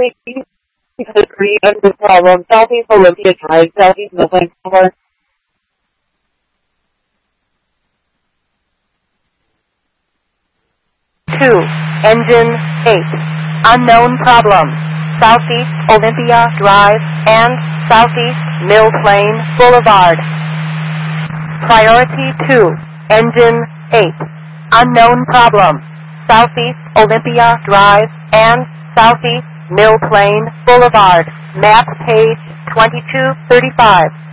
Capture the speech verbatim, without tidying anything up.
Please agree on the problem. Southeast Olympia Drive, Southeast Milton Boulevard. two. Engine eight. Unknown problem. Southeast Olympia Drive and Southeast Mill Plain Boulevard. Priority two. Engine eight. Unknown problem. Southeast Olympia Drive and Southeast Mill Plain Boulevard. Map page twenty-two thirty-five.